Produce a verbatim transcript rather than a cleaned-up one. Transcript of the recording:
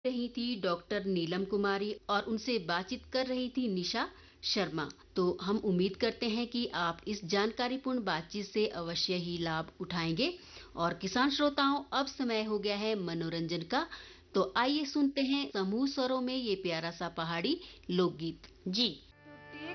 रही थी डॉक्टर नीलम कुमारी और उनसे बातचीत कर रही थी निशा शर्मा। तो हम उम्मीद करते हैं कि आप इस जानकारीपूर्ण बातचीत से अवश्य ही लाभ उठाएंगे। और किसान श्रोताओं, अब समय हो गया है मनोरंजन का। तो आइए सुनते हैं समूह स्वरों में ये प्यारा सा पहाड़ी लोकगीत। जी।